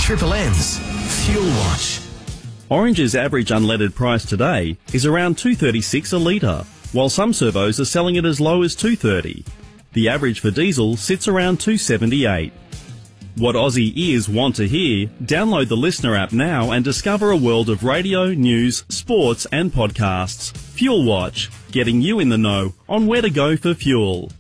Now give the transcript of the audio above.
Triple M's Fuel Watch. Orange's average unleaded price today is around $2.36 a litre, while some servos are selling it as low as $2.30. The average for diesel sits around $2.78. What Aussie ears want to hear? Download the Listener app now and discover a world of radio, news, sports and podcasts. Fuel Watch, getting you in the know on where to go for fuel.